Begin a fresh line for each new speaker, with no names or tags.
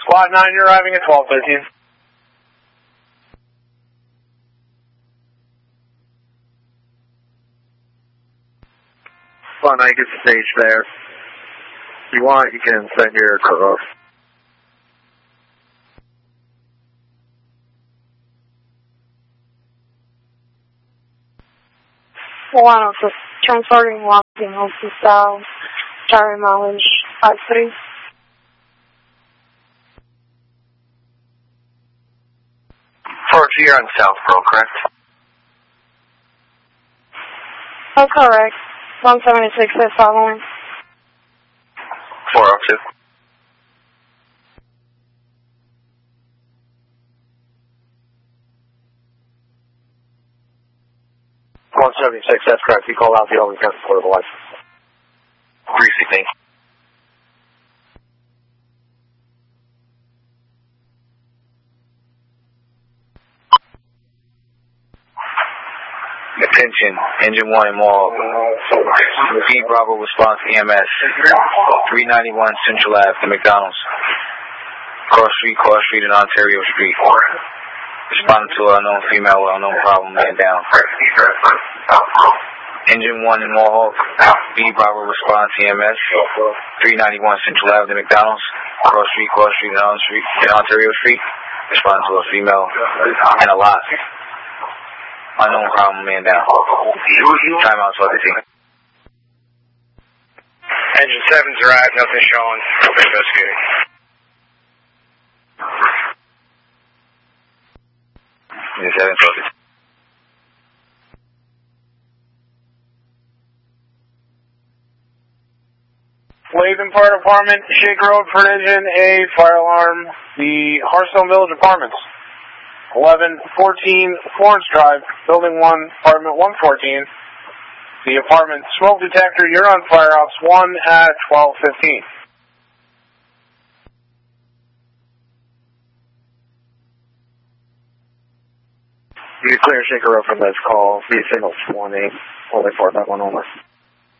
Squad 9, you're arriving at 1213.
Squad 9 gets the stage there. If you want, you can send your crew off.
One for transporting walking Hosty South, Charlie mileage 53.
You're on Southboro, correct?
Oh, correct. 176 is following.
402. That's correct. You called out the only transport of the license. 316.
Attention, Engine 1 and Mall. Repeat Bravo response EMS. 391 Central Ave, the McDonald's. Cross Street and Ontario Street. Responding to an unknown female with unknown problem, man down. Engine 1 and Mohawk. B Bravo response EMS. 391 Central Ave, the McDonald's. Cross Street and Ontario Street. Responding to a female and a lot. Unknown problem, man down. Time out, 1215.
Engine 7's arrived, nothing showing. Open investigating.
Engine 7, 1215.
Latham Fire Department, Shake Road, collision, a fire alarm, the Hearthstone Village Apartments. 1114 Florence Drive, Building 1, Apartment 114. The apartment smoke detector, you're on Fire Ops 1 at 1215.
You clear Shaker Road from this call. Be signal 20. Only 4 that one only.